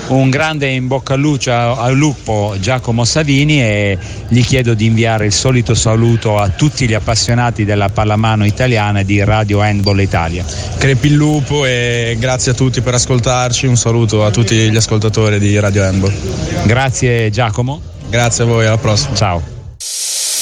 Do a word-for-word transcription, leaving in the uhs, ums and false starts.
Un grande in bocca al luce al lupo Giacomo Savini, e gli chiedo di inviare il solito saluto a tutti gli appassionati della pallamano italiana e di Radio Handball Italia. Crepi il lupo e grazie a tutti per ascoltarci, un saluto a tutti gli ascoltatori di Radio Handball. Grazie Giacomo. Grazie a voi, alla prossima. Ciao.